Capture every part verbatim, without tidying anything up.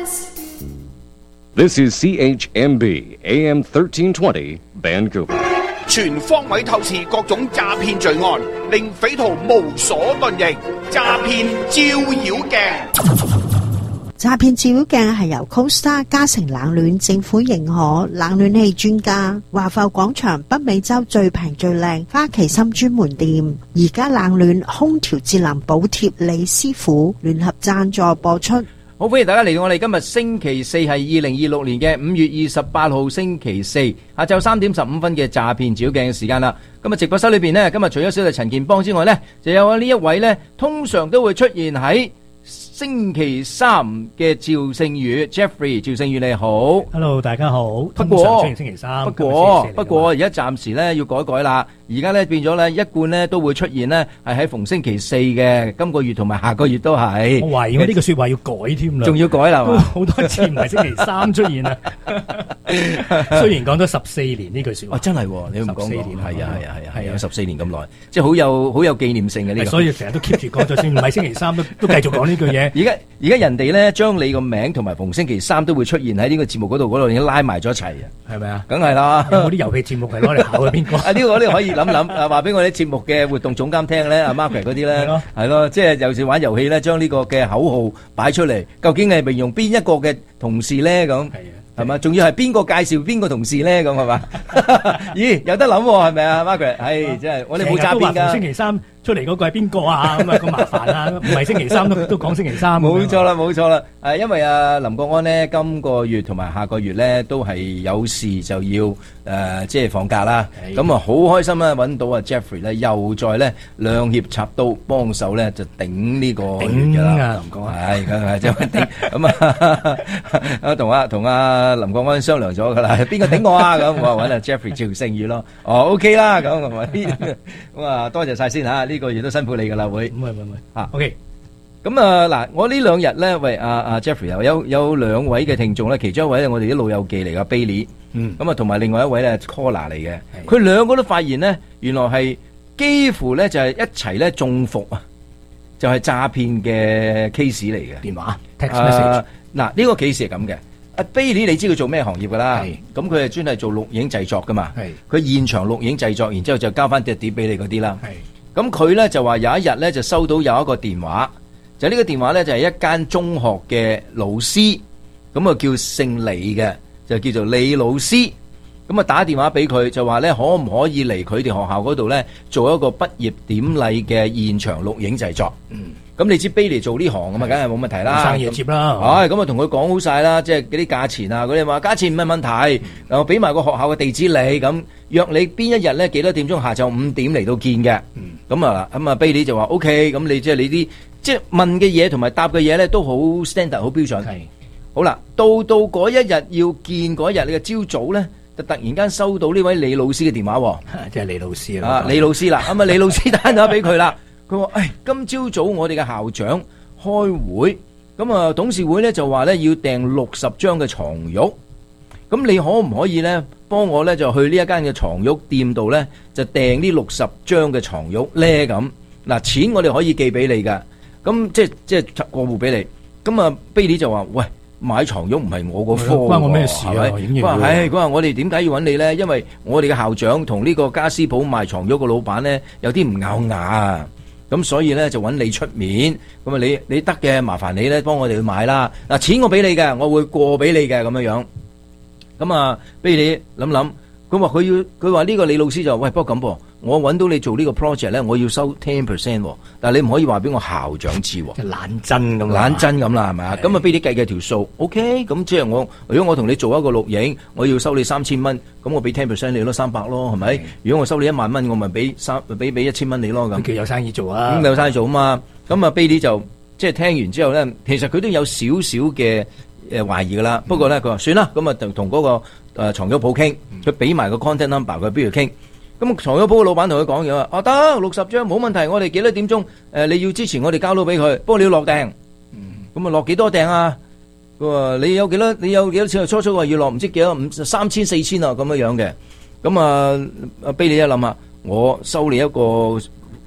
This is C H M B A M thirteen twenty Vancouver。 全方位透視各種詐騙罪案，令匪徒無所遁形。詐騙照妖鏡。 詐騙照妖鏡係由 Costa 嘉誠冷暖政府認可冷暖氣專家華埠廣場北美洲最平最靚花旗參專門店，而家冷暖空調節能補貼李師傅聯合贊助播出。 好，歡迎大家嚟到我哋今日星期四係二零二六年嘅五月二十八號星期四下晝三點十五分嘅詐騙照妖鏡嘅時間啦。今日直播室裏邊呢，今日除咗小弟陳健邦之外呢，就有呢一位呢，通常都會出現喺星期三嘅趙聖宇 Jeffrey， 趙聖宇你好 ，Hello 大家好。 不過通常出現星期三， 不過不過而家暫時咧要改改啦。而家咧變咗咧一貫咧都會出現咧係喺逢星期四嘅，今個月同埋下個月都係。 我懷疑我呢個說話要改添啦， 仲要改啦， 好多次唔係星期三出現啊。雖然講咗十四年呢句說話， 哦真係你唔講十四年係啊係啊係啊係啊十四年咁耐，即係好有好有紀念性嘅呢個。 所以成日都 keep 住講，就算唔係星期三都都繼續講呢句嘢。 而家而家人哋咧將你個名同埋逢星期三都會出現喺呢個節目嗰度，嗰度已經拉埋咗一齊啊，係咪啊？梗係啦。有冇啲遊戲節目係攞嚟考嘅邊個？啊呢個我哋可以諗諗啊，話俾我哋節目嘅活動總監聽咧，阿 Margaret 嗰啲咧，係咯，即係有時玩遊戲咧，將呢個嘅口號擺出嚟，究竟係形容邊一個嘅同事咧咁？係啊。係嘛？仲要係邊個介紹邊個同事咧？咁係嘛？咦，有得諗喎，係咪啊 Margaret？係真係，我哋冇詐騙㗎。 星期三出嚟嗰個係邊個啊？咁啊咁麻煩啊！唔係星期三都都講星期三。 冇錯啦，冇錯啦。誒，因為啊林國安呢，今個月同埋下個月咧都係有事就要誒，即係放假啦。咁啊好開心啊！揾到啊 Jeffrey 咧，又再咧兩肋插刀幫手咧，就頂呢個月㗎啦。林國安係梗係即係頂咁啊！啊同啊同啊林國安商量咗㗎啦，邊個頂我啊？咁我話揾阿 Jeffrey 趙聖宇咯。哦 OK 啦，咁係咪？咁啊多謝曬先嚇。呢個月都辛苦你噶啦，會唔係唔係唔係啊 ？OK，咁啊嗱，我呢兩日咧，喂阿阿 Jeffrey 又有有兩位嘅聽眾咧，其中一位咧我哋啲老友記嚟噶 Bailey， 嗯，咁啊同埋另外一位咧 Caller 嚟嘅，佢兩個都發現咧，原來係幾乎咧就係一齊咧中伏啊，就係詐騙嘅 case 嚟嘅電話 text message。 嗱呢個 case 係咁嘅，阿 Bailey 你知佢做咩行業噶啦？咁佢係專係做錄影製作噶嘛？佢現場錄影製作，然之後就交翻隻碟俾你嗰啲啦。咁佢咧就話有一日咧就收到有一個電話，就呢個電話咧就係一間中學嘅老師，咁啊叫姓李嘅，就叫做李老師，咁啊打電話俾佢就話咧可唔可以嚟佢哋學校嗰度咧做一個畢業典禮嘅現場錄影製作。嗯，咁你知 Bailey 做呢行啊嘛，梗係冇問題啦， 生意接啦。 唉，咁啊同佢講好晒啦，即係嗰啲價錢啊，嗰啲話價錢唔係問題，我俾埋個學校嘅地址你，咁約你邊一日咧幾多點鐘下晝五點嚟到見嘅。咁啊咁啊 Bailey 就話 OK， 咁你即係你啲即係問嘅嘢同埋答嘅嘢咧都好 standard 好標準。係好啦，到到嗰一日要見嗰一日，你嘅朝早咧就突然間收到呢位李老師嘅電話， 即係李老師啦。 啊，李老師啦，咁啊李老師打電話俾佢啦。佢話：誒，今朝早我哋嘅校長開會，咁啊董事會咧就話咧要訂六十張嘅床褥，咁你可唔可以咧幫我咧就去呢一間嘅床褥店度咧就訂呢六十張嘅床褥咧咁？嗱，錢我哋可以寄俾你噶，咁即係即係過戶俾你。咁啊 Bailey 就話：喂，買床褥唔係我個科， 關我咩事啊？ 佢話：唉，佢話我哋點解要揾你咧？因為我哋嘅校長同呢個家私鋪賣床褥嘅老闆咧有啲唔咬牙啊。咁所以咧就揾你出面，咁啊你你得嘅，麻煩你咧幫我哋去買啦。嗱，錢我俾你嘅，我會過俾你嘅咁樣樣。咁啊，俾你諗諗。佢話佢要，佢話呢個李老師就喂，不過咁噃，我揾到你做呢個 project 咧，我要收 ten percent， 但係你唔可以話俾我校長知。 即係懶真咁， 懶真咁啦，係咪啊？咁啊俾你計計條數 ，OK？咁即係我，如果我同你做一個錄影，我要收你三千蚊，咁我俾 ten percent 你咯，三百咯，係咪？如果我收你一萬蚊，我咪俾三，俾俾一千蚊你咯，咁。 佢有生意做啊， 咁有生意做啊嘛。咁啊 Bailey 就即係聽完之後咧，其實佢都有少少嘅誒懷疑噶啦。不過咧，佢話算啦，咁啊就同嗰個誒床褥鋪傾，佢俾埋個 contact number 佢，邊度傾。咁床褥鋪嘅老闆同佢講嘢話，啊得六十張冇問題，我哋幾多點鐘誒你要之前我哋交到俾佢，不過你要落訂。咁啊落幾多訂啊？佢話你有幾多？你有幾多錢？初初話要落唔知幾多五三千四千啊咁樣樣嘅。咁啊阿 Bailey 一諗啊，我收你一個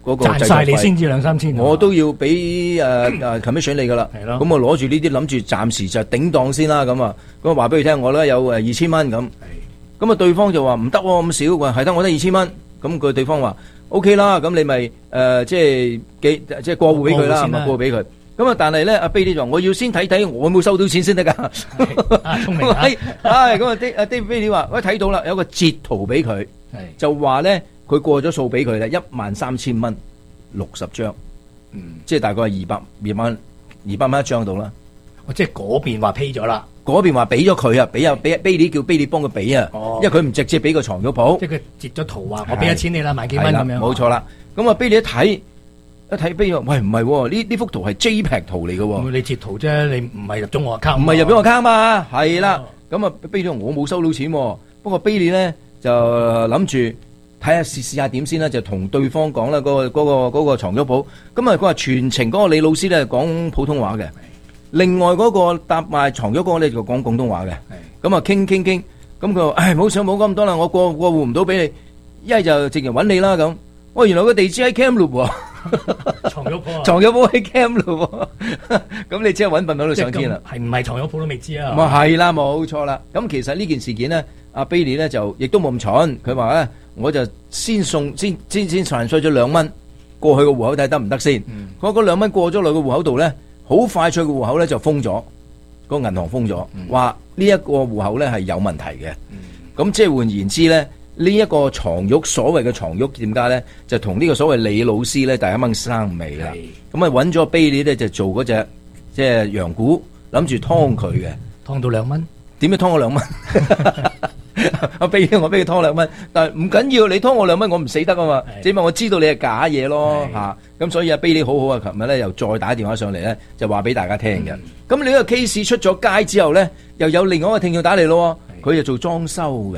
嗰個賺晒你先至兩三千， 我都要俾誒誒 commission 你噶啦。 係咯， 咁我攞住呢啲諗住暫時就頂檔先啦。咁啊，咁啊話俾佢聽，我咧有誒二千蚊咁。咁啊，對方就話唔得喎，咁少，話係得我得二千蚊。咁佢對方話 O K 啦，咁你咪誒、呃、即係幾即係過戶俾佢啦，咪過戶俾佢。咁啊，但係咧，阿 Billy 就話我要先睇睇我有冇收到錢先得㗎。 啊，聰明啊！ 係，唉，咁啊，啲阿 Billy 話，我睇到啦，有個截圖俾佢，就話咧佢過咗數俾佢啦，一萬三千蚊六十張，嗯，即係大概係二百二蚊二百蚊一張到啦。 哦，即係嗰邊話批咗啦。 嗰邊話俾咗佢啊，俾啊俾 Billy 叫 Billy 幫佢俾啊，因為佢唔直接俾個床褥鋪， 即係佢截咗圖話我俾咗錢你啦，萬幾蚊咁樣。 冇錯啦，咁啊 Billy 一睇一睇 Billy 話喂唔係，呢呢幅圖係 JPEG 圖嚟嘅， 你截圖啫，你唔係入咗我 account， 唔係入咗我 account 嘛，係啦，咁啊 Billy 話我冇收到錢，不過 Billy 咧就諗住睇下試試下點先啦，就同對方講啦，嗰個嗰個嗰個床褥鋪，咁啊佢話全程嗰個李老師咧講普通話嘅。另外嗰個搭賣床褥嗰個咧就講廣東話嘅，咁啊傾傾傾，咁佢話唉冇想冇咁多啦，我過過戶唔到俾你，一係就直接揾你啦咁。喂，原來個地址喺 Kamloops 喎， 床褥鋪， 床褥鋪喺 Kamloops 喎，咁你即係揾笨到上天啦。 係唔係床褥鋪都未知啊？ 咁啊係啦，冇錯啦。咁其實呢件事件咧，阿 Billy 咧就亦都冇咁蠢，佢話咧我就先送先先先transfer咗兩蚊過去個戶口睇得唔得先。嗰嗰兩蚊過咗落個戶口度咧。好快脆個戶口咧就封咗，個銀行封咗，話呢一個戶口咧係有問題嘅。咁、嗯、即係換言之咧，呢、這、一個床褥所謂嘅床褥店家咧，就同呢個所謂李老師咧，大家掹生尾啦。咁啊揾咗 Billy 咧就做嗰隻即係羊股，諗住劏佢嘅， 劏到兩蚊， 點樣劏我兩蚊？我俾我俾佢拖兩蚊，但係唔緊要，你拖我兩蚊，我唔死得啊嘛。只係我知道你係假嘢咯吓，咁所以阿 Billy 好好啊，琴日咧又再打電話上嚟咧，就話俾大家聽嘅。咁、嗯、你呢個 case 出咗街之後咧，又有另外一個聽眾打嚟咯，佢就做裝修嘅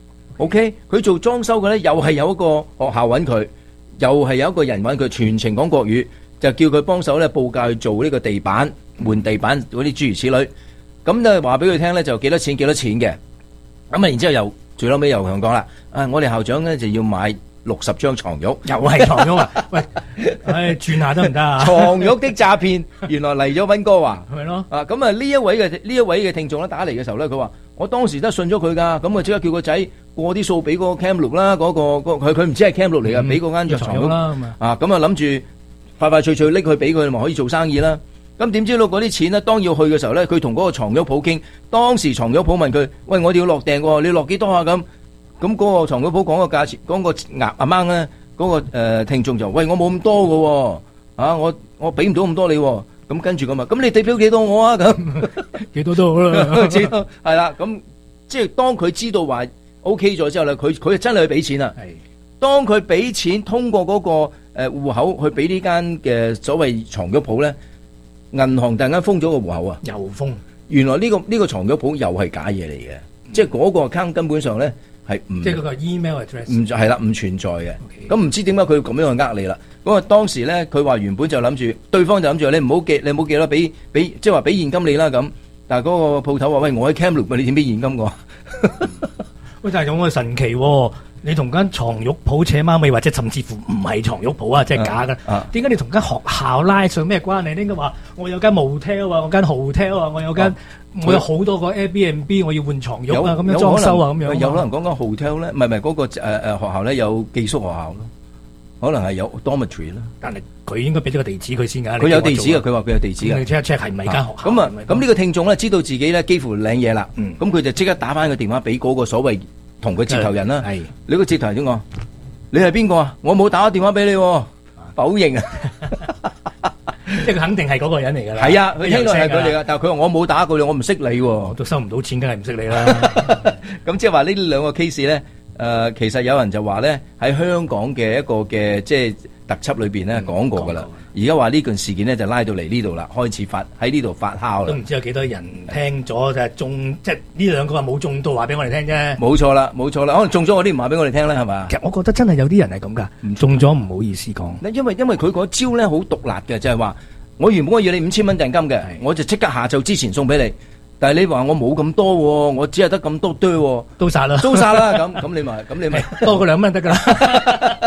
，OK，佢做裝修嘅咧，又係有一個學校揾佢，又係有一個人揾佢，全程講國語，就叫佢幫手咧報價去做呢個地板換地板嗰啲諸如此類。咁就話俾佢聽咧，就幾多錢幾多錢嘅。咁啊，然之後又最後尾又同佢講啦，啊，我哋校長咧就要買六十張床褥， 又係床褥啊！喂，唉，轉下得唔得啊？ 床褥的詐騙，原來嚟咗溫哥華， 係咪咯？ 啊，咁啊呢一位嘅呢一位嘅聽眾咧打嚟嘅時候咧，佢話我當時都信咗佢噶，咁啊即刻叫個仔過啲數俾嗰個 Kamloops 啦，嗰個佢佢唔知係 Kamloops 嚟噶，俾嗰間床褥啦， 啊，咁啊諗住快快脆脆拎去俾佢，咪可以做生意啦。咁點知到嗰啲錢呢？當要去嘅時候咧，佢同嗰個床褥鋪傾。當時床褥鋪問佢：喂，我哋要落訂喎，你落幾多啊？咁咁嗰個床褥鋪講個價錢，講個額阿掹咧，嗰、嗰個誒、呃、聽眾就：喂，我冇咁多嘅喎，啊，我我俾唔到咁多你喎。咁跟住咁啊，咁你哋俾幾多我啊？咁幾多都好啦， 幾多係啦。咁即係當佢知道話 O K 咗之後咧，佢佢真係去俾錢啦。係當佢俾錢，通過嗰個誒戶口去俾呢間嘅所謂床褥鋪咧。銀行突然間封咗個戶口啊！ 又封， 原來呢、這個呢、這個床褥鋪又係假嘢嚟嘅，嗯、即係嗰個 account 根本上咧係唔即係嗰個 email address 唔係啦，唔存在嘅。咁唔 Okay. 知點解佢咁樣去呃你啦？咁啊當時咧，佢話原本就諗住，對方就諗住你唔好記，你唔好記啦，俾俾即係話俾現金你啦咁。但係嗰個鋪頭話：喂，我喺 Kamloops，你點俾現金我？ 喂，但係有個神奇喎、哦。你同間床褥鋪扯貓尾，或者甚至乎唔係床褥鋪啊，即係假㗎。點解你同間學校拉上咩關係？應該話我有間 motel 啊，我間 hotel 啊，我有間、啊、我有好多個 Airbnb，我要換床褥啊，咁樣裝修啊，咁樣。 有可能講緊 hotel 咧，唔係唔係嗰個誒誒、呃、學校咧有寄宿學校咯，可能係有 dormitory 啦。但係佢應該俾咗個地址佢先㗎。 佢有地址㗎，佢話佢有地址㗎。 你 check check 係咪間學校？ 咁啊，咁呢個聽眾咧知道自己咧幾乎領嘢啦，咁佢、嗯、就即刻打翻個電話俾嗰個所謂。同佢接頭人啦，係你個接頭人點講？你係邊個啊？我冇打電話俾你，否認啊！ 即係佢肯定係嗰個人嚟㗎啦。 係啊，佢聽到係佢嚟㗎，但係佢話我冇打過你，我唔識你喎。 我都收唔到錢，梗係唔識你啦。 咁即係話呢兩個 case 咧，誒，其實有人就話咧喺香港嘅一個嘅即係特輯裏邊咧講過㗎啦。而家話呢件事件咧就拉到嚟呢度啦，開始發喺呢度發酵啦。 都唔知有幾多人聽咗就係中，即係呢兩個話冇中到話俾我哋聽啫。冇錯啦，冇錯啦，可能中咗我啲唔話俾我哋聽啦，係嘛？ 其實我覺得真係有啲人係咁噶，唔中咗唔好意思講。 因為因為佢嗰招咧好毒辣嘅，就係話我原本我要你五千蚊訂金嘅，我就即刻下晝之前送俾你。但係你話我冇咁多，我只係得咁多堆，都殺啦，都殺啦。咁咁你咪咁你咪多過兩蚊得噶啦。咁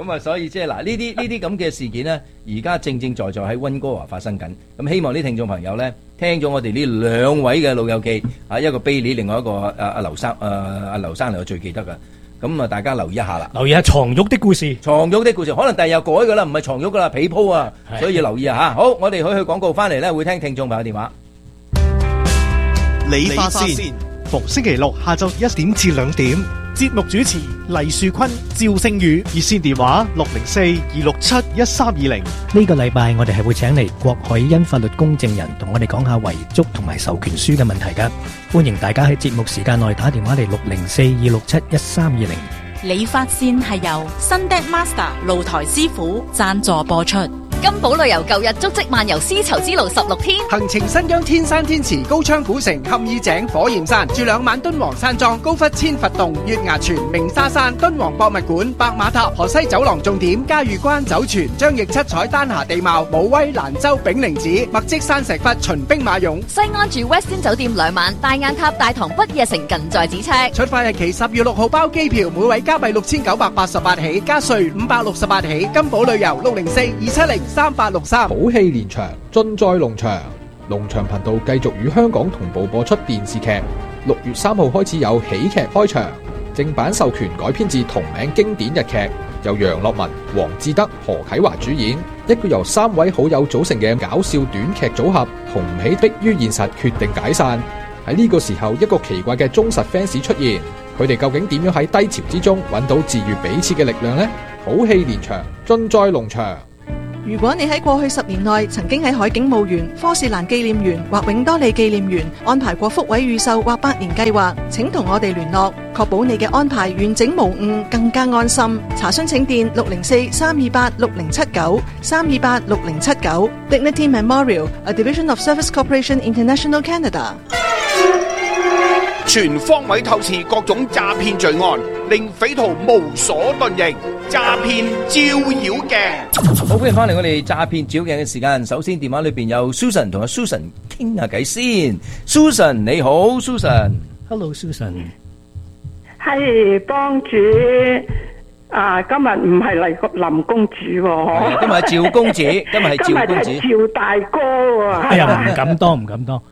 咁啊，所以即係嗱，呢啲呢啲咁嘅事件呢，而家正正在在喺溫哥華發生緊。咁希望啲聽眾朋友呢，聽咗我哋呢兩位嘅老友記，啊一個 Billy， 另外一個阿阿劉生，誒阿劉生係我最記得噶。咁啊，大家留意一下啦， 留意下床褥的故事， 床褥的故事，可能第日又改噶啦，唔係床褥噶啦，被鋪啊，所以要留意啊嚇。好，我哋去去廣告翻嚟咧，會聽聽眾朋友電話。 理髮線，逢星期六下晝一點至兩點，節目主持黎樹坤、趙星宇，熱線電話六零四二六七一三二零。 呢個禮拜我哋係會請嚟郭海欣法律公證人同我哋講下遺囑同埋授權書嘅問題㗎，歡迎大家喺節目時間內打電話嚟六零四二六七一三二零。 理髮線係由 Sunday Master 露台師傅贊助播出。金寶旅遊舊日足跡漫遊絲綢之路十六天， 行程新疆天山天池、高昌古城、坎耳井、火焰山，住兩晚敦煌山莊、高忽千佛洞、月牙泉、鳴沙山、敦煌博物館、白馬塔、河西走廊重點、嘉峪關酒泉、張掖七彩丹霞地貌、武威蘭州炳靈寺、墨跡山石窟、秦兵馬俑。 西安住 Westin 酒店兩晚，大雁塔、大堂不夜城近在咫尺。 出發日期十月六號包機票，每位加幣六千九百八十八起，加稅五百六十八起。金寶旅遊六零四二七零三八六三。 好戲連場，盡在農場。農場頻道繼續與香港同步播出電視劇。六月三號開始有喜劇開場，正版授權改編自同名經典日劇，由楊樂文、黃志德、何啟華主演，一個由三位好友組成嘅搞笑短劇組合，紅唔起迫於現實，決定解散。喺呢個時候，一個奇怪嘅忠實 fans 出現，佢哋究竟點樣喺低潮之中揾到治愈彼此嘅力量呢？好戲連場，盡在農場。 如果你喺過去十年內曾經喺海景墓園、科士蘭紀念園或永多利紀念園安排過福位預售或百年計劃，請同我哋聯絡，確保你嘅安排完整無誤，更加安心。查詢請電六零四三二八六零七九三二八六零七九。Dignity Memorial, a division of Service Corporation International Canada。 全方位透視各種詐騙罪案，令匪徒無所遁形。詐騙照妖鏡， 好歡迎翻嚟我哋詐騙照妖鏡嘅時間。首先電話裏邊有 Susan 同阿 Susan 傾下偈先。Susan 你好 ，Susan。Hello Susan。 係幫主啊，今日唔係嚟林公主喎， 今日係趙公子，今日係趙公子， 今日係趙大哥喎。 哎呀，唔敢當，唔敢當。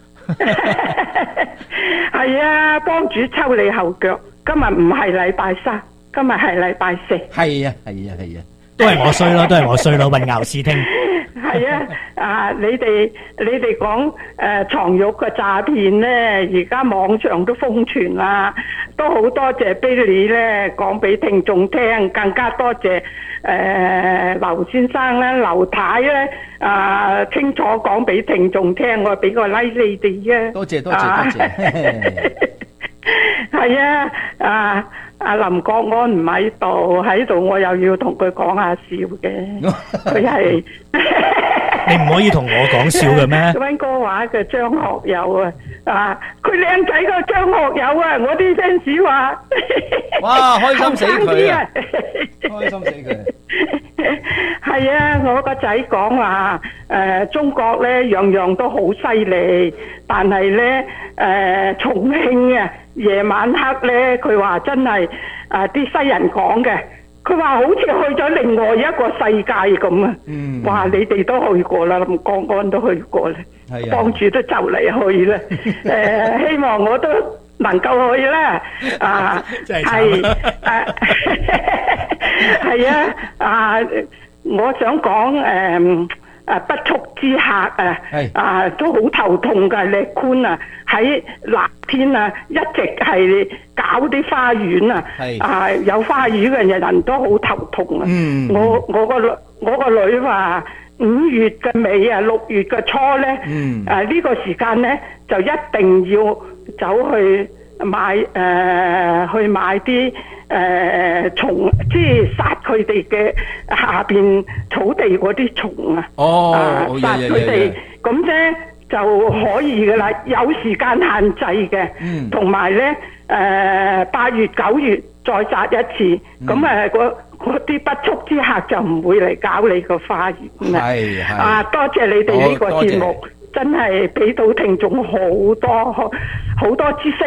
係啊，幫主抽你後腳，今日唔係禮拜三，今日係禮拜四。 係啊，係啊，係啊， 都係我衰咯，都係我衰咯，混淆視聽。 係啊，啊，你哋你哋講誒床褥嘅詐騙咧，而家網上都瘋傳啦，都好多謝 Billy 咧講俾聽眾聽，更加多謝誒劉先生咧、劉太咧啊清楚講俾聽眾聽，我俾個 like 你哋啊！ 多謝多謝多謝。 係啊，啊阿林國安唔喺度，喺度我又要同佢講下笑嘅，佢係你唔可以同我講笑嘅咩？ 溫哥華嘅張學友啊，啊佢靚仔個張學友啊，我啲 fans 話， 哇開心死佢啊，開心死佢。 係啊，我個仔講話誒，中國咧樣樣都好犀利，但係咧誒重慶啊。夜晚黑咧，佢話真係啊啲西人講嘅，佢話好似去咗另外一個世界咁啊！嗯，哇！你哋都去過啦，咁國安都去過啦，幫主都就嚟去啦。誒，希望我都能夠去啦。啊，係啊，係啊，啊，我想講誒。啊！不速之客啊，啊都好頭痛噶，叻坤啊喺藍天啊，一直係搞啲花園啊，啊有花園嘅人人都好頭痛啊。嗯、我我個女我個女話五月嘅尾啊，六月嘅初咧，嗯、啊呢、呢個時間咧就一定要走去買誒、呃、去買啲。誒蟲，即係殺佢哋嘅下邊草地嗰啲蟲啊！哦，啊、殺佢哋咁啫就可以噶啦，有時間限制嘅。嗯，同埋咧誒八月九月再殺一次，咁誒嗰嗰啲不速之客就唔會嚟搞你個花園啦。係係啊，多謝你哋呢個節目，真係俾到聽眾好多好多知識。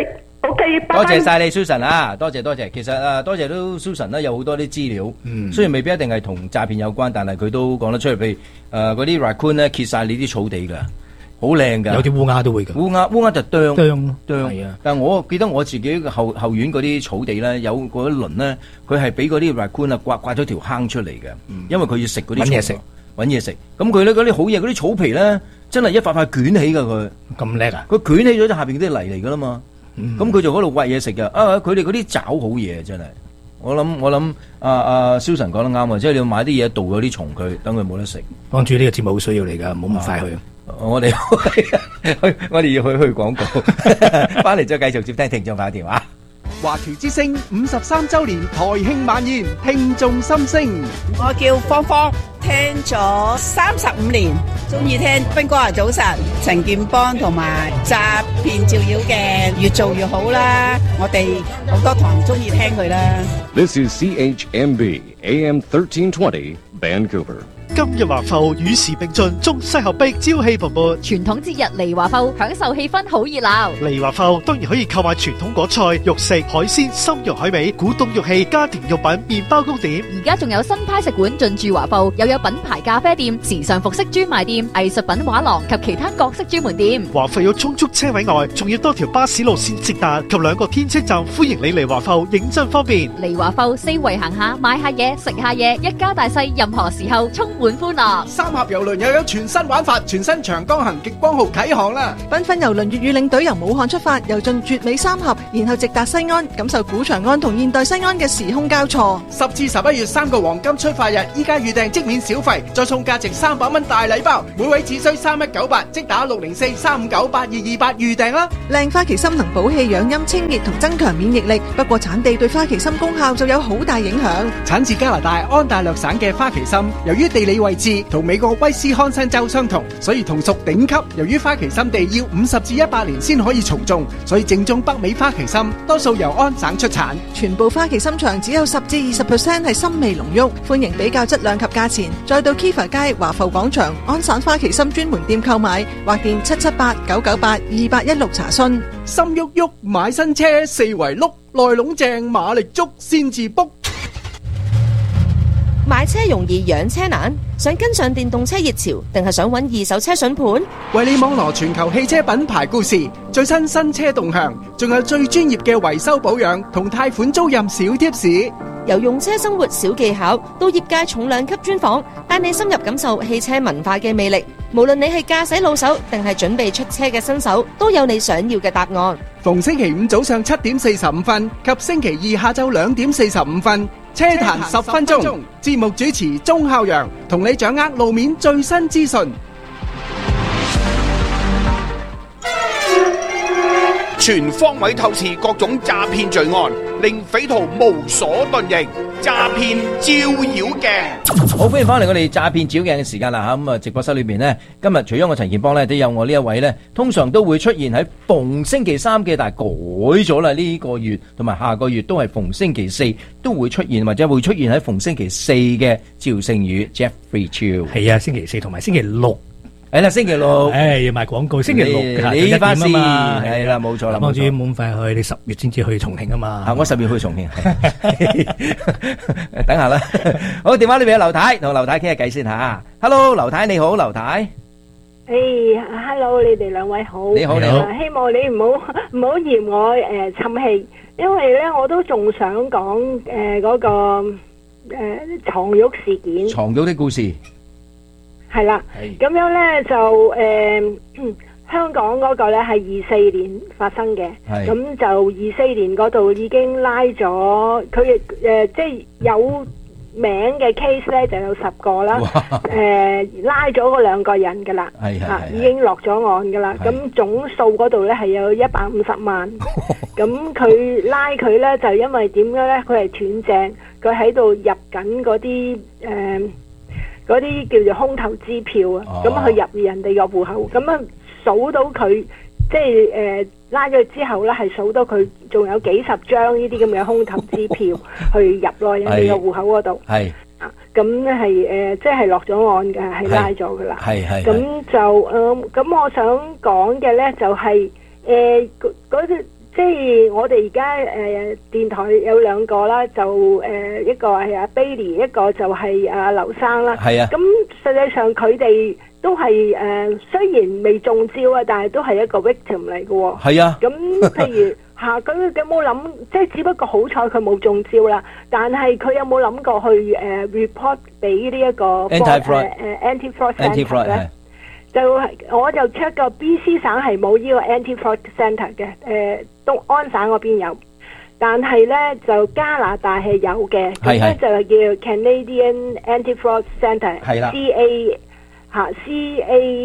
OK， 多謝晒你 Susan 啊，多謝多謝。其實啊，多謝都 Susan 咧有好多啲資料，嗯，雖然未必一定係同詐騙有關，但係佢都講得出嚟。譬如誒嗰啲 raccoon 咧揭晒你啲草地㗎，好靚㗎。 有啲烏鴉都會㗎。烏鴉烏鴉就啄啄啄，係啊。但係我記得我自己後後院嗰啲草地咧，有嗰一輪咧，佢係俾嗰啲 raccoon 啊刮刮咗條坑出嚟嘅，嗯，因為佢要食嗰啲揾嘢食， 揾嘢食。咁佢咧嗰啲好嘢，嗰啲草皮咧真係一塊塊捲起㗎佢。 咁叻啊！ 佢捲起咗就下邊嗰啲泥嚟㗎啦嘛。咁佢就嗰度挖嘢食嘅，啊！佢哋嗰啲爪好嘢真係，我諗我諗，阿阿蕭神講得啱啊，即係你要買啲嘢導咗啲蟲佢，等佢冇得食。幫住呢個節目好需要嚟噶，唔好咁快去。我哋去，我哋要去去廣告，翻嚟再繼續接聽聽眾朋友電話。 華僑之聲五十三周年台慶晚宴，聽眾心聲。 我叫芳芳，聽咗三十五年，中意聽斌哥啊早晨，陳健邦同埋詐騙照妖鏡，越做越好啦。我哋好多同人中意聽佢啦。 This is C H M B A M thirteen twenty Vancouver。 今日華埠與時並進，中西合璧，朝氣蓬勃。 傳統節日嚟華埠，享受氣氛好熱鬧。 嚟華埠當然可以購買傳統果菜、肉食、海鮮、參肉海味、古董玉器、家庭用品、麵包糕點。 而家仲有新派食館進駐華埠，又有品牌咖啡店、時尚服飾專賣店、藝術品畫廊及其他各式專門店。 華埠有充足車位外，仲要多條巴士路線直達及兩個天車站，歡迎你嚟華埠，認真方便。 嚟華埠四圍行下，買下嘢，食下嘢，一家大細任何時候充滿歡樂。 三峽郵輪又有全新玩法，全新長江行極光號啟航啦！ 繽紛郵輪粵語領隊由武漢出發，遊進絕美三峽，然後直達西安，感受古長安同現代西安嘅時空交錯。 十至十一月三個黃金出發日，依家預訂即免小費，再送價值三百蚊大禮包，每位只需三一九八，即打六零四三五九八二二八預訂啦！ 靚花旗參能補氣養陰清熱同增強免疫力，不過產地對花旗參功效就有好大影響。 產自加拿大安大略省嘅花旗參，由於地理位置同美國威斯康辛州相同，所以同屬頂級。由於花旗參地要五十至一百年先可以重種，所以正宗北美花旗參多數由安省出產。 全部花旗參場只有十至二十 percent 係參味濃郁，歡迎比較質量及價錢。再到 Kiva 街華埠廣場安省花旗參專門店購買，或電七七八九九八二八一六查詢。 心喐喐買新車，四圍碌，內籠正馬力足先至 book。 買車容易養車難，想跟上電動車熱潮，定係想揾二手車筍盤？ 為你網羅全球汽車品牌故事，最新新車動向，仲有最專業嘅維修保養同貸款租賃小貼士。 由用車生活小技巧到業界重量級專訪，帶你深入感受汽車文化嘅魅力。無論你係駕駛老手定係準備出車嘅新手，都有你想要嘅答案。 逢星期五早上七點四十五分及星期二下晝兩點四十五分，車壇十分鐘，節目主持鐘孝陽同你掌握路面最新資訊。 全方位透視各種詐騙罪案，令匪徒無所遁形。詐騙照妖鏡， 好歡迎翻嚟我哋詐騙照妖鏡嘅時間啦吓，咁啊直播室裏邊呢，今日除咗我陳健邦呢，都有我呢一位呢，通常都會出現喺逢星期三嘅，但係改咗啦，呢個月同埋下個月都係逢星期四都會出現，或者會出現喺逢星期四嘅趙聖宇 Jeffrey Chiu。 係啊，星期四同埋星期六。 係啦，星期六， 誒要賣廣告。星期六你呢班事係啦，冇錯啦。 幫主冇咁快去，你十月先至去重慶啊嘛。 啊，我十月去重慶。等下啦。好，電話裏邊有劉太，同劉太傾下偈先吓。Hello， 劉太你好，劉太。 誒 ，Hello， 你哋兩位好。 你好，你好。 希望你唔好唔好嫌我誒沉氣，因為咧我都仲想講誒嗰個誒床褥事件。 床褥的故事。 係啦，咁樣咧就誒、呃、香港嗰個咧係二四年發生嘅，咁就二四年嗰度已經拉咗佢誒，即係有名嘅 case 咧就有十個啦，誒、呃、拉咗嗰兩個人噶啦，啊已經落咗案噶啦，咁總數嗰度咧係有一百五十萬，咁佢拉佢咧就因為點樣咧？佢係斷正，佢喺度入緊嗰啲誒。呃嗰啲叫做空頭支票啊，咁佢、哦、入人哋個戶口，咁啊數到佢，即係誒、呃、拉咗之後咧，係數到佢仲有幾十張呢啲咁嘅空頭支票去入落人哋個戶口嗰度。係啊，咁係誒，即係落咗案嘅，係拉咗噶啦。係係。咁就誒，咁、呃、我想講嘅咧就係誒嗰啲即係我哋而家誒電台有兩個啦，就誒、呃、一個係阿 Bailey， 一個就係阿劉生啦。係啊。咁實際上佢哋都係誒、呃、雖然未中招啊，但係都係一個 victim 嚟嘅喎。係啊。咁譬如嚇，佢有冇諗？即係只不過好彩佢冇中招啦，但係佢有冇諗過去誒、呃、report 俾呢一個 anti-fraud 誒 anti-fraud centre 咧？就我就 check 個 B C 省係冇呢個 anti-fraud centre 嘅，誒、呃、東安省嗰邊有，但係咧就加拿大係有嘅，咁咧就係叫 Canadian Anti-Fraud Centre， 係啦 ，C A 嚇 C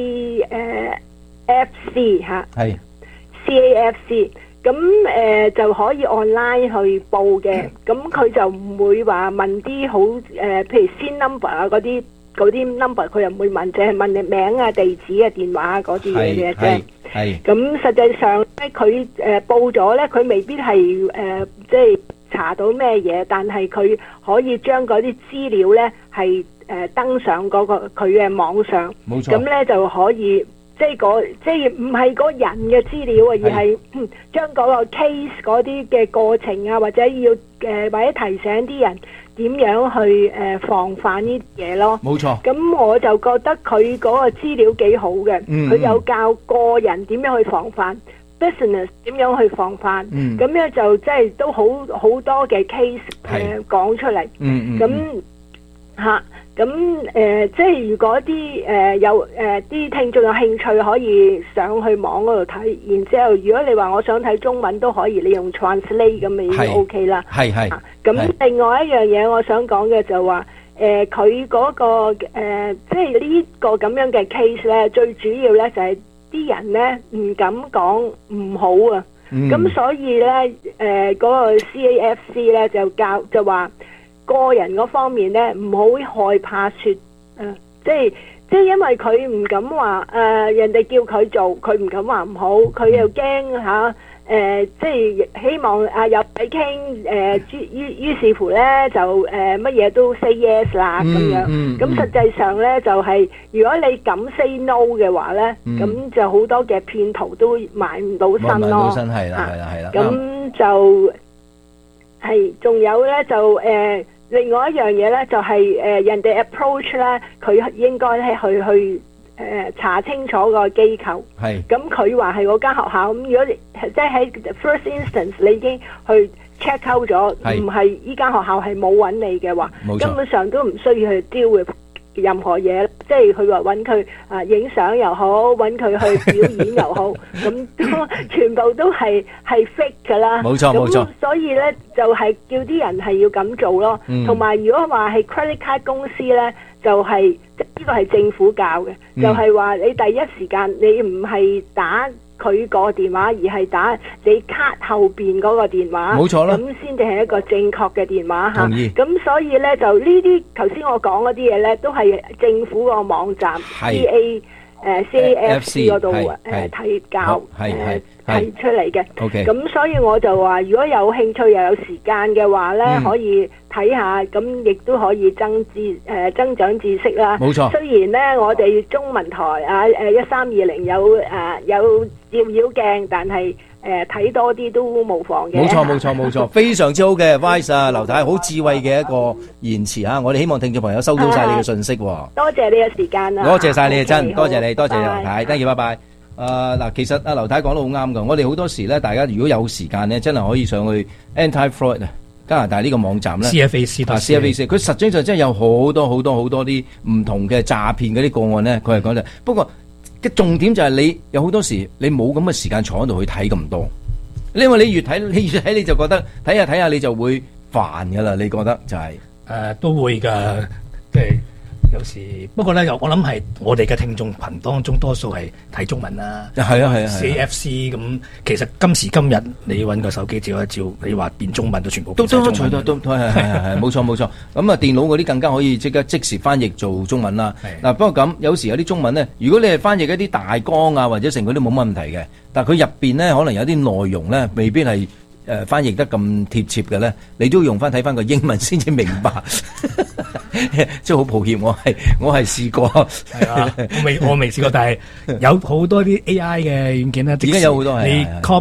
A 誒 F C 嚇，係 C A F C， 咁誒、呃、就可以 online 去報嘅，咁佢就唔會話問啲好誒，譬如 SIN number 啊嗰啲。嗰啲 number 佢又唔會問，淨係問你名啊、地址啊、電話啊嗰啲嘢嘅啫。係。咁實際上咧，佢誒報咗咧，佢未必係誒即係查到咩嘢，但係佢可以將嗰啲資料咧係誒登上嗰個佢嘅網上。冇錯。咁咧就可以即係嗰即係唔係嗰人嘅資料啊，而係將嗰個 case 嗰啲嘅過程啊，或者要誒或者提醒啲人。點樣去誒防範呢啲嘢咯？冇錯。咁我就覺得佢嗰個資料幾好嘅，佢、嗯、有教個人點樣去防範、嗯、business 點樣去防範。咁、嗯、樣就即係都好好多嘅 case 誒講、呃、出嚟。咁嚇咁誒，即係如果啲誒、呃、有誒啲、呃、聽眾有興趣，可以上去網嗰度睇。然之後，如果你話我想睇中文都可以，你用 translate 咁咪已經 OK 啦。係係。咁、啊、另外一樣嘢，我想講嘅就話誒，佢、呃、嗰、那個、呃、即係呢個咁樣嘅 case 咧，最主要咧就係、是、啲人咧唔敢講唔好啊。咁、嗯、所以咧誒嗰個 C A F C 咧就教就話。個人嗰方面咧，唔好害怕說，誒、呃，即係即係因為佢唔敢話，誒、呃，人哋叫佢做，佢唔敢話唔好，佢又驚吓，誒、呃，即係希望啊入嚟傾，誒、呃，於於是乎咧就誒乜嘢都 say yes 啦咁樣，咁、嗯嗯、實際上咧就係、是、如果你敢 say no 嘅話咧，咁、嗯、就好多嘅騙徒都埋唔到身咯，埋唔到身係啦係啦係啦，咁就係仲有咧就誒。呃另外一樣嘢咧，就係、是、誒、呃、人哋 approach 咧，佢應該係去去誒、呃、查清楚個機構。係。咁佢話係嗰間學校，咁如果即係喺 first instance 你已經去 check out 咗，唔係依間學校係冇揾你嘅話，根本上都唔需要去 deal with任何嘢，即係佢話揾佢啊影相又好，揾佢去表演又好，咁都全部都係係 fake 噶啦。冇錯冇錯。所以咧就係、是、叫啲人係要咁做咯。同、嗯、埋如果話係 credit card 公司咧，就係呢個係政府教嘅、嗯，就係、是、話你第一時間你唔係打佢個電話，而係打你卡後邊嗰個電話，冇錯啦，咁先至係一個正確嘅電話吓。咁所以咧就呢啲頭先我講嗰啲嘢咧，都係政府個網站 C A 誒 C A F C 嗰度誒提教誒提出嚟嘅。OK，咁所以我就話，如果有興趣又有時間嘅話咧、嗯，可以睇下，咁亦都可以增知誒、呃、增長知識啦。冇錯。雖然咧，我哋中文台啊誒一三二零有誒、呃、有照妖鏡，但係誒睇多啲都無妨嘅。冇錯冇錯冇錯，非常之好嘅 advice 啊，劉太，好智慧嘅一個言辭啊！我哋希望聽眾朋友收到晒你嘅信息。多謝你嘅時間啊！多謝晒你啊，真多謝你，多謝你劉太，thank you，拜拜。誒、呃、嗱，其實阿劉太講得好啱㗎，我哋好多時咧，大家如果有時間咧，真係可以上去 Anti-Fraud 啊，加拿大呢個網站咧 ，C F A C 啊 ，C F A C， 佢實際上真係有好多好多好多啲唔同嘅詐騙嗰啲個案咧，佢係講就，不過嘅重點就係你有好多時你冇咁嘅時間坐喺度去睇咁多，因為你越睇你越睇你就覺得睇下睇下你就會煩㗎啦，你覺得就係、是、誒、呃、都會㗎，即係。有時不過咧，又我諗係我哋嘅聽眾群當中多數係睇中文啦。係啊係啊 ，C F C 咁，其實今時今日你揾個手機照一照，你話變中文都全部都都都都都係係係冇錯冇錯。咁啊，電腦嗰啲更加可以即刻即時翻譯做中文啦。嗱，不過咁有時有啲中文咧，如果你係翻譯一啲大綱啊或者成嗰啲冇乜問題嘅，但係佢入邊咧可能有啲內容咧未必係。誒、呃、翻譯得咁貼切嘅咧，你都要用翻睇翻個英文先至明白，即係好抱歉，我係我係試過，係啊，我未我未試過，但係有好多啲 A I 嘅軟件咧，而家有好多係你 copy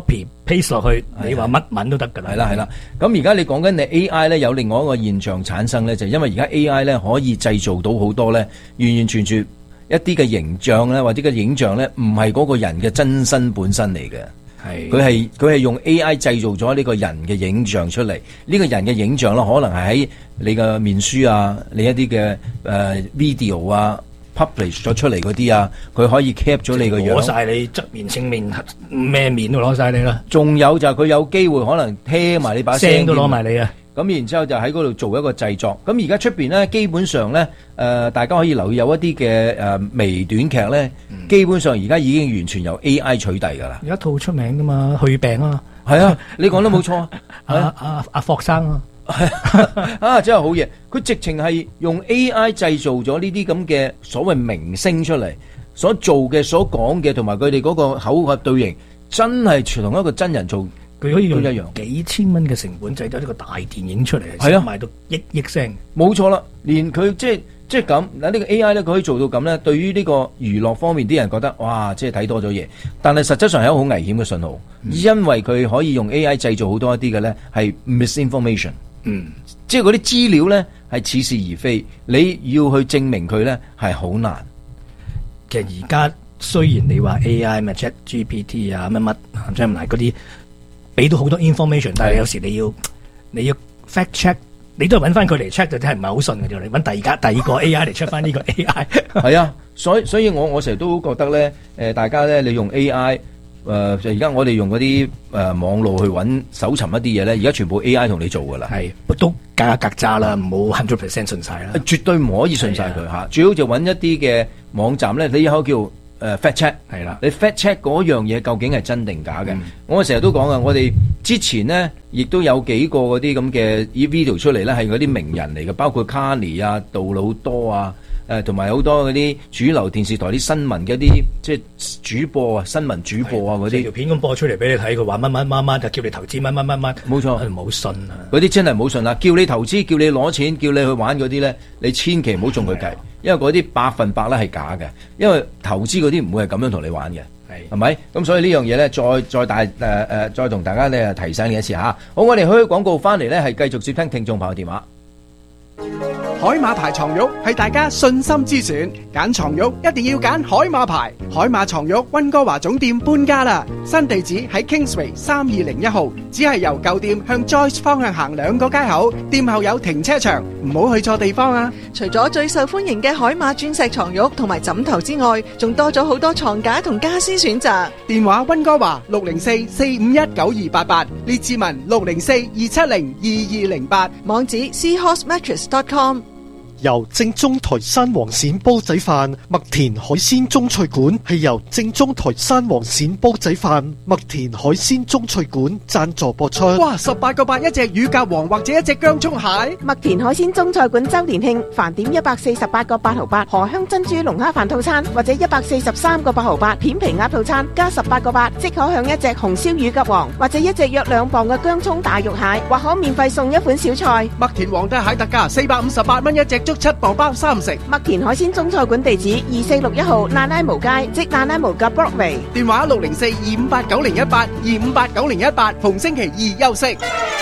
paste 落去，你話乜文都得㗎啦。 係啦係啦，咁而家你講緊你 A I 咧有另外一個現象產生咧，就係、因為而家 A I 咧可以製造到好多咧完完全全一啲嘅形象咧，或者嘅影像咧，唔係嗰個人嘅真身本身嚟嘅。係佢係佢係用 A I 製造咗呢個人嘅影像出嚟，呢、呢個人嘅影像咧可能係喺你嘅面書啊，你一啲嘅誒 video 啊 publish 咗出嚟嗰啲啊，佢可以 cap 咗你個樣， 攞晒你側面、正面、咩面都攞晒你啦。 仲有就係佢有機會可能聽埋你把聲都攞埋你啊。 咁然之後就喺嗰度做一個製作。咁而家出邊咧，基本上咧，誒、呃、大家可以留意有一啲嘅誒微短劇咧，嗯、基本上而家已經完全由 A I 取締㗎啦。 有一套出名㗎嘛，去病啊， 係啊，你講得冇錯。 阿阿阿霍生啊， 啊真係好嘢！佢直情係用 A I 製造咗呢啲咁嘅所謂明星出嚟，所做嘅、所講嘅，同埋佢哋嗰個口合對應，真係同一個真人做。 佢可以用幾千蚊嘅成本製咗呢個大電影出嚟，係啊，賣到億億聲。 冇錯啦，連佢即係即係咁嗱，呢個 A I 咧，佢可以做到咁咧。對於呢個娛樂方面啲人覺得，哇，即係睇多咗嘢。但係實質上係一個好危險嘅信號，嗯、因為佢可以用 A I 製造好多一啲嘅咧係 misinformation，嗯，即係嗰啲資料咧係似是而非，你要去證明佢咧係好難。 其實而家雖然你話 A I 咩 Chat G P T 啊乜乜 Gemini 嗰啲。俾到好多 information， 但係有時你要你要 fact check， 你都係揾翻佢嚟 check 就真係唔係好信嘅，就你揾第二家第二個 A I 嚟 check 翻呢個 A I。 係啊，所以所以我我成日都覺得咧，誒大家咧你用 A I，誒就而家我哋用嗰啲誒網路去揾搜尋一啲嘢咧，而家全部 A I 同你做㗎啦。係都格格渣啦，唔好 hundred percent 信晒啦。絕對唔可以信晒佢嚇，最好就揾一啲嘅網站咧，你以後叫。誒、uh, fact check 係啦，你 fact check 嗰樣嘢究竟係真定假嘅？嗯、我成日都講啊，我哋之前呢亦都有幾個嗰啲咁嘅 video 出嚟咧，係嗰啲名人嚟嘅，包括卡尼啊、杜魯多啊，誒同埋好多嗰啲主流電視台啲新聞嘅一啲即係主播啊、新聞主播啊嗰啲條片咁播出嚟俾你睇，佢話乜乜乜乜就叫你投資乜乜乜乜，冇錯，唔好信啊！ 嗰啲真係唔好信啦，叫你投資、叫你攞錢、叫你去玩嗰啲咧，你千祈唔好中佢計。因為嗰啲百分百咧係假嘅，因為投資嗰啲唔會係咁樣同你玩嘅，係係咪？咁所以呢樣嘢咧，再再大誒誒、呃，再同大家咧提醒你一次吓。好，我哋去廣告翻嚟咧，係繼續接聽聽眾朋友電話。 海馬牌床褥係大家信心之選，揀床褥一定要揀海馬牌。海馬床褥溫哥華總店搬家啦，新地址喺 Kingsway 三二零一號，只係由舊店向 Joyce 方向行兩個街口，店後有停車場，唔好去錯地方啊！ 除咗最受歡迎嘅海馬鑽石床褥同埋枕頭之外，仲多咗好多床架同家私選擇。 電話溫哥華六零四四五一九二八八，列治文六零四二七零二二零八， 網址 seahorse mattress dot com。 由正宗台山黃鱔煲仔飯麥田海鮮中菜館係由正宗台山黃鱔煲仔飯麥田海鮮中菜館贊助播出。 哇！十八個八一隻乳鴿王或者一隻薑蔥蟹。 麥田海鮮中菜館周年慶，飯點一百四十八個八毫八荷香珍珠龍蝦飯套餐，或者一百四十三個八毫八片皮鴨套餐，加十八個八即可享一隻紅燒乳鴿王，或者一隻約兩磅嘅薑蔥大肉蟹，或可免費送一款小菜。 麥田皇帝蟹特價四百五十八蚊一隻。足七磅包三成。 麥田海鮮中菜館地址二四六一號娜拉無街，即娜拉無嘅 Broadway。 電話六零四二五八九零一八二五八九零一八，逢星期二休息。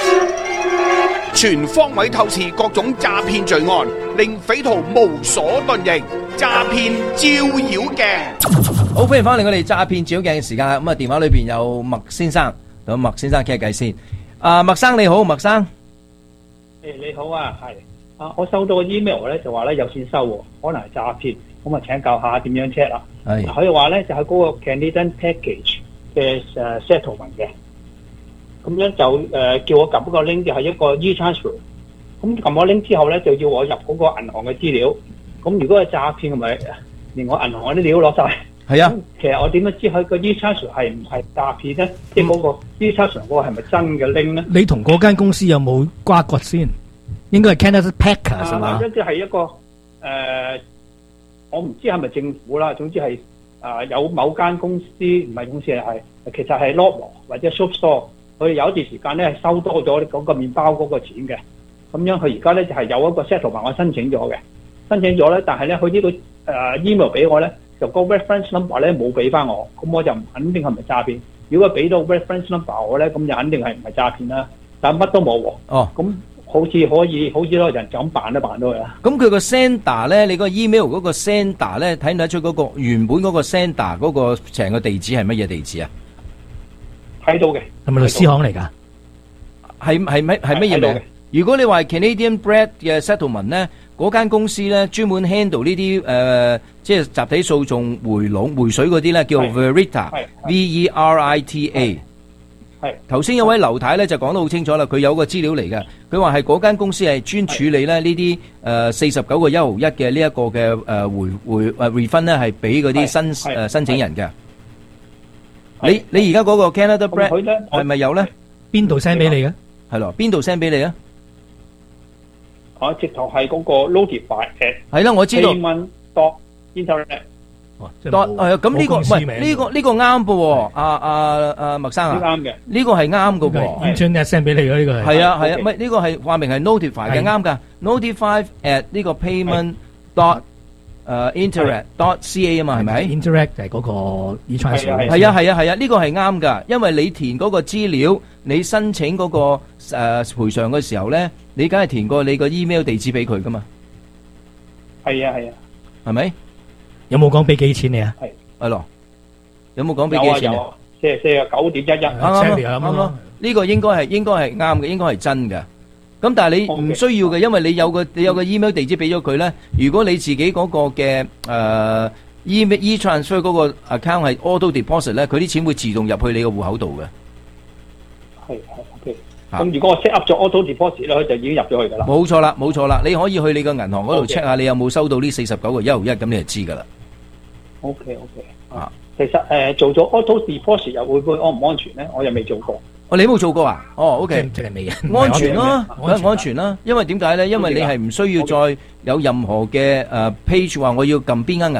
全方位透視各種詐騙罪案，令匪徒無所遁形。詐騙照妖鏡， 好，歡迎翻嚟我哋詐騙照妖鏡嘅時間。咁啊，電話裏邊有麥先生，同麥先生傾下偈先。啊，麥生你好，麥生。 誒，你好啊，係。啊！我收到個 email 咧，就話咧有錢收喎，可能係詐騙，咁啊請教下點樣 check 啦？係佢話咧就係、是、嗰個 Canadian Package 嘅誒 settlement 嘅，咁樣就誒、呃、叫我撳嗰個 link 就係一個 e-transfer，咁撳咗 link 之後咧就要我入嗰個銀行嘅資料，咁如果係詐騙，咪連我銀行嗰啲料攞晒。係啊，其實我點樣知佢個 e-transfer 係唔係詐騙咧？即係嗰個 e-transfer 嗰個係咪真嘅 link 咧？ 你同嗰間公司有冇瓜葛先？應該係 Canada Packers 係嘛？ 或者係一個誒、呃，我唔知係咪政府啦。總之係啊、呃，有某間公司唔係公司係，其實係 Loblaw 或者 Superstore， 佢有一段時間咧係收多咗嗰個麵包嗰個錢嘅。咁樣佢而家咧就係、是、有一個 settlement 我申請咗嘅，申請咗咧，但係咧佢呢、這個誒、呃、email 俾我咧，就個 reference number 咧冇俾翻我，咁我就唔肯定係咪詐騙。 如果俾到 reference number 我咧，咁就肯定係唔係詐騙啦。但乜都冇喎。 哦， 咁好似可以，好似多人就咁辦都辦到嘅啦。 咁佢個 sender 咧，你個 email 嗰個 sender 咧，睇唔睇出嗰個原本嗰個 sender 嗰個成個地址係乜嘢地址啊？ 睇到嘅。 係咪律師行嚟㗎？ 係係乜係乜嘢名？如果你話 Canadian Bread 嘅 settlement 咧，嗰間公司咧專門 handle 呢啲誒，即係集體訴訟回籠回水嗰啲咧，叫 Verita，V E R I T A。係頭先有位劉太咧就講得好清楚啦，佢有個資料嚟嘅，佢話係嗰間公司係專處理咧呢啲誒四十九個一毫一嘅呢一個嘅誒回回誒 refund 咧，係俾嗰啲申誒申請人嘅。你你而家嗰個 Canada Bread 係咪有咧？ 邊度 send 俾你嘅？ 係咯，邊度 send 俾你啊？ 我直頭係嗰個 notify at 係啦，我知道。 payment dot internet。 誒咁呢個唔係呢個呢個啱噃喎，阿阿阿麥生啊， 啱嘅， 呢個係啱嘅喎。 Internet send 俾你嘅呢個係。 係啊係啊，唔係呢個係話明係 notify 嘅啱㗎 ，notify at 呢個 payment dot 誒 interact dot ca 啊嘛係咪 ？Interact 就係嗰個 e-transfer。 係啊係啊係啊，呢個係啱㗎，因為你填嗰個資料，你申請嗰個誒賠償嘅時候咧，你梗係填過你個 email 地址俾佢㗎嘛。 係啊係啊， 係咪？ 有冇講俾幾錢你啊？ 係係咯，有冇講俾幾錢啊？ 四四十九點一一， 啱啱啱咯，呢個應該係應該係啱嘅，應該係真嘅。咁但係你唔需要嘅，因為你有個你有個 email 地址俾咗佢咧。如果你自己嗰個嘅誒 email e-transfer 嗰個 account 係 auto deposit 咧，佢啲錢會自動入去你個戶口度嘅。 係係 OK。咁如果我 set up 咗 auto deposit 咧，佢就已經入咗去噶啦。 冇錯啦，冇錯啦，你可以去你個銀行嗰度 check 下，你有冇收到呢四十九個一毫一，咁你就知噶啦。 OK OK。啊，其實誒做咗 auto deposit 又會唔會安唔安全咧？我又未做過。 哦，你冇做過啊？哦 ，OK， 即係未啊？ 安全啦，安全啦，因為點解咧？因為你係唔需要再有任何嘅誒 page 話我要撳邊間銀